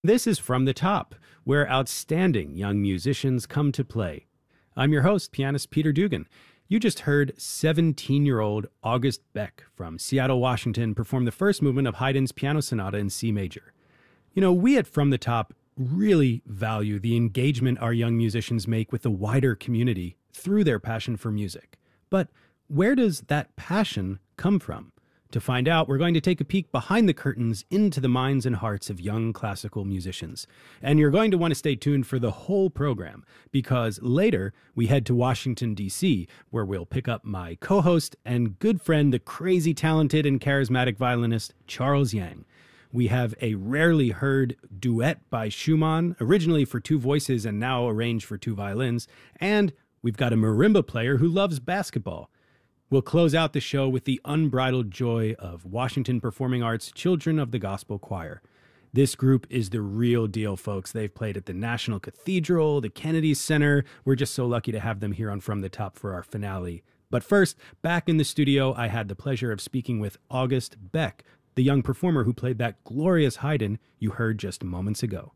This is From the Top, where outstanding young musicians come to play. I'm your host, pianist Peter Dugan. You just heard 17-year-old August Beck from Seattle, Washington, perform the first movement of Haydn's Piano Sonata in C major. You know, we at From the Top really value the engagement our young musicians make with the wider community through their passion for music. But where does that passion come from? To find out, we're going to take a peek behind the curtains into the minds and hearts of young classical musicians. And you're going to want to stay tuned for the whole program, because later we head to Washington, D.C., where we'll pick up my co-host and good friend, the crazy talented and charismatic violinist, Charles Yang. We have a rarely heard duet by Schumann, originally for two voices and now arranged for two violins. And we've got a marimba player who loves basketball. We'll close out the show with the unbridled joy of Washington Performing Arts Children of the Gospel Choir. This group is the real deal, folks. They've played at the National Cathedral, the Kennedy Center. We're just so lucky to have them here on From the Top for our finale. But first, back in the studio, I had the pleasure of speaking with August Beck, the young performer who played that glorious Haydn you heard just moments ago.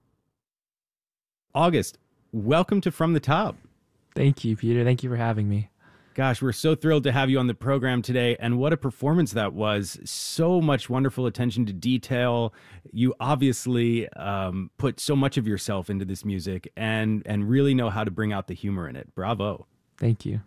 August, welcome to From the Top. Thank you, Peter. Thank you for having me. Gosh, we're so thrilled to have you on the program today, and what a performance that was. So much wonderful attention to detail. You obviously put so much of yourself into this music and really know how to bring out the humor in it. Bravo. Thank you.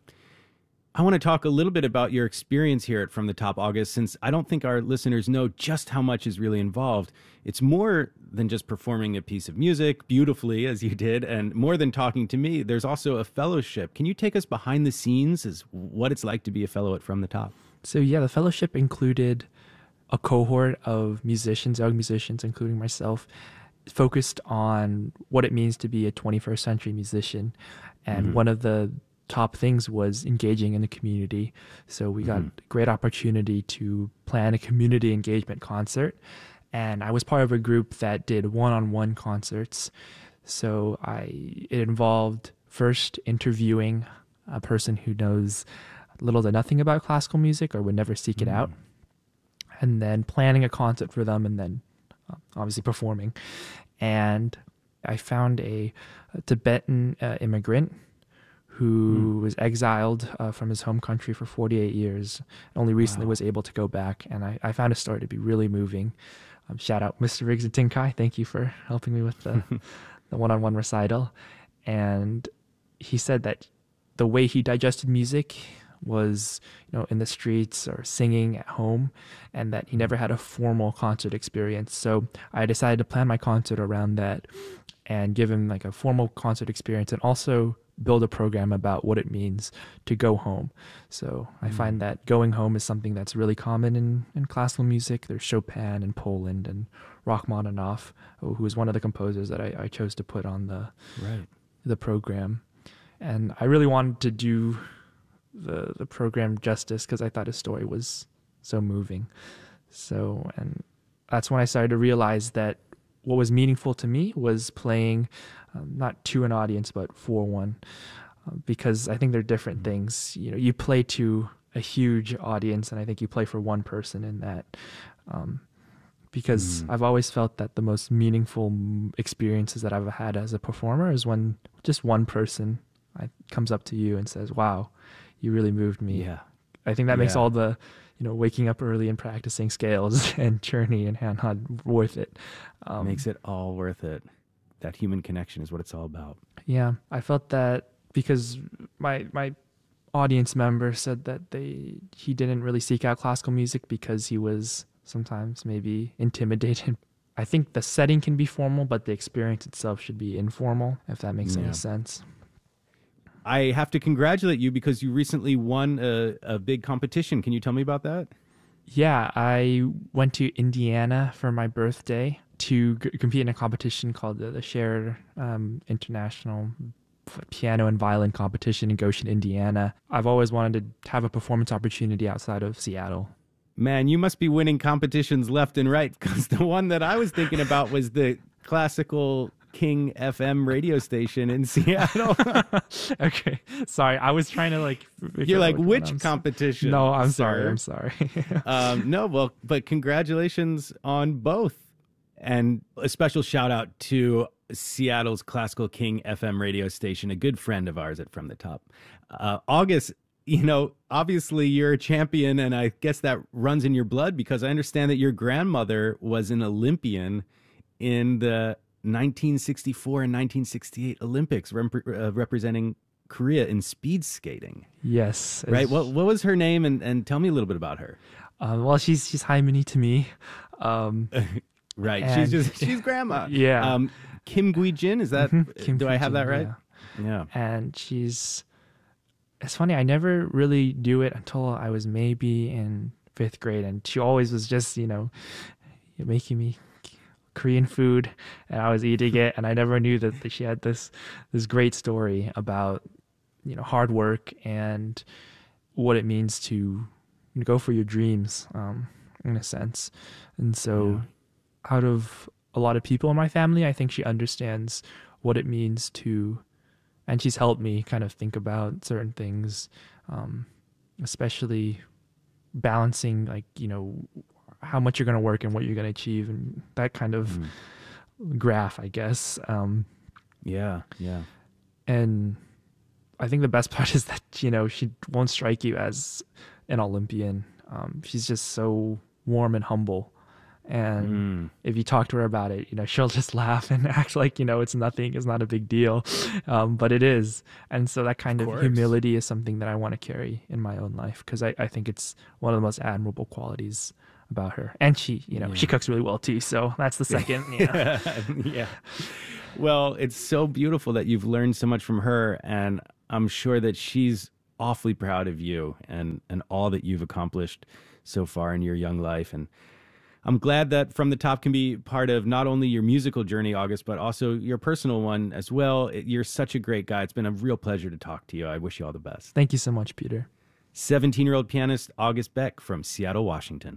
I want to talk a little bit about your experience here at From the Top, August, since I don't think our listeners know just how much is really involved. It's more than just performing a piece of music beautifully, as you did, and more than talking to me. There's also a fellowship. Can you take us behind the scenes as what it's like to be a fellow at From the Top? So yeah, the fellowship included a cohort of musicians, young musicians, including myself, focused on what it means to be a 21st century musician. And one of the top things was engaging in the community. So we got a great opportunity to plan a community engagement concert. And I was part of a group that did one-on-one concerts. So it involved first interviewing a person who knows little to nothing about classical music or would never seek it out, and then planning a concert for them, and then obviously performing. And I found a Tibetan immigrant who was exiled from his home country for 48 years, and only recently was able to go back. And I found his story to be really moving. Shout out Mr. Riggs and Tinkai. Thank you for helping me with the one-on-one recital. And he said that the way he digested music was, in the streets or singing at home, and that he never had a formal concert experience. So I decided to plan my concert around that and give him like a formal concert experience, and also build a program about what it means to go home. So I find that going home is something that's really common in classical music. There's Chopin in Poland and Rachmaninoff, who is one of the composers that I chose to put on the program. And I really wanted to do the program justice because I thought his story was so moving. So, and that's when I started to realize that what was meaningful to me was playing not to an audience, but for one, because I think they're different things. You play to a huge audience, and I think you play for one person in that, because I've always felt that the most meaningful experiences that I've had as a performer is when just one person comes up to you and says, "Wow, you really moved me." Yeah. I think that makes all the waking up early and practicing scales and Czerny and Hanhad worth it. Makes it all worth it. That human connection is what it's all about. Yeah, I felt that because my audience member said that he didn't really seek out classical music because he was sometimes maybe intimidated. I think the setting can be formal, but the experience itself should be informal, if that makes any sense. I have to congratulate you because you recently won a big competition. Can you tell me about that? Yeah, I went to Indiana for my birthday to compete in a competition called the Shared International Piano and Violin Competition in Goshen, Indiana. I've always wanted to have a performance opportunity outside of Seattle. Man, you must be winning competitions left and right, because the one that I was thinking about was the Classical King FM radio station in Seattle. Okay, sorry, I was trying to You're like, which competition? No, I'm sorry. No, well, but congratulations on both. And a special shout out to Seattle's Classical King FM radio station, a good friend of ours at From the Top. August, obviously you're a champion, and I guess that runs in your blood because I understand that your grandmother was an Olympian in the 1964 and 1968 Olympics, representing Korea in speed skating. Yes. Right. What was her name? And tell me a little bit about her. Well, she's Haimini to me. Right. She's grandma. Yeah. Kim Gui-jin, is that, Kim do I have that right? Yeah. And it's funny, I never really knew it until I was maybe in 5th grade. And she always was just, making me Korean food, and I was eating it. And I never knew that she had this great story about, hard work and what it means to go for your dreams, in a sense. And so out of a lot of people in my family, I think she understands what it means to, and she's helped me kind of think about certain things, especially balancing, like, how much you're going to work and what you're going to achieve, and that kind of graph, I guess. Yeah. And I think the best part is that, she won't strike you as an Olympian. She's just so warm and humble. And if you talk to her about it, she'll just laugh and act like, it's nothing, it's not a big deal. But it is. And so that kind of humility is something that I want to carry in my own life, because I think it's one of the most admirable qualities about her. And she, she cooks really well too. So that's the second. Yeah. Well, it's so beautiful that you've learned so much from her. And I'm sure that she's awfully proud of you and all that you've accomplished so far in your young life. And I'm glad that From the Top can be part of not only your musical journey, August, but also your personal one as well. You're such a great guy. It's been a real pleasure to talk to you. I wish you all the best. Thank you so much, Peter. 17-year-old pianist August Beck from Seattle, Washington.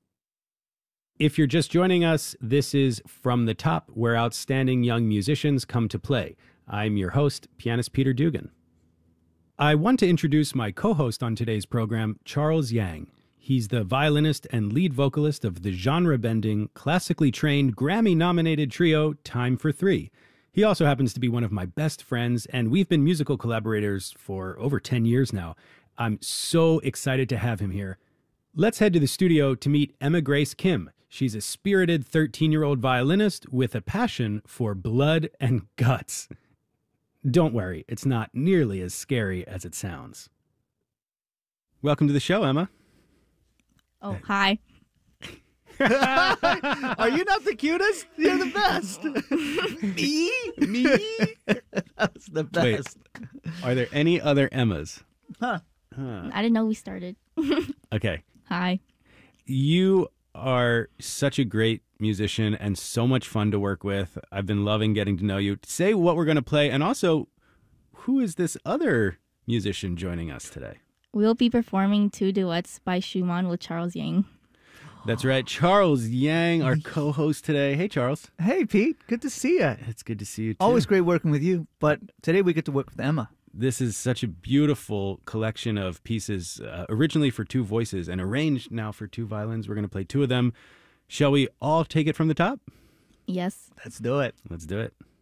If you're just joining us, this is From the Top, where outstanding young musicians come to play. I'm your host, pianist Peter Dugan. I want to introduce my co-host on today's program, Charles Yang. He's the violinist and lead vocalist of the genre-bending, classically trained, Grammy-nominated trio Time for Three. He also happens to be one of my best friends, and we've been musical collaborators for over 10 years now. I'm so excited to have him here. Let's head to the studio to meet Emma Grace Kim. She's a spirited 13-year-old violinist with a passion for blood and guts. Don't worry, it's not nearly as scary as it sounds. Welcome to the show, Emma. Oh, hi. Are you not the cutest? You're the best. Me? That was the best. Wait, are there any other Emmas? I didn't know we started. Okay. Hi. You are such a great musician and so much fun to work with. I've been loving getting to know you. Say what we're going to play, and also, who is this other musician joining us today? We'll be performing 2 duets by Schumann with Charles Yang. That's right. Charles Yang, our co-host today. Hey, Charles. Hey, Pete. Good to see you. It's good to see you, too. Always great working with you, but today we get to work with Emma. This is such a beautiful collection of pieces, originally for 2 voices and arranged now for 2 violins. We're going to play 2 of them. Shall we all take it from the top? Yes. Let's do it. Let's do it.